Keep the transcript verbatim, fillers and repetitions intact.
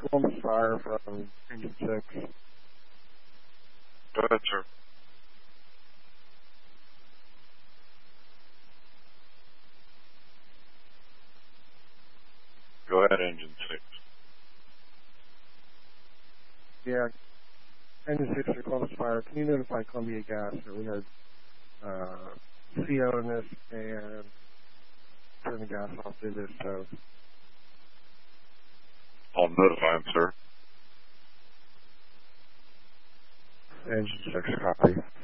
Columbus Fire from Engine six. Go ahead, sir. Go ahead, Engine six. Yeah, Engine six for Columbus Fire. Can you notify Columbia Gas that we had uh, C O in this and turn the gas off to this? So I'll notify him, sir. Engine six copy.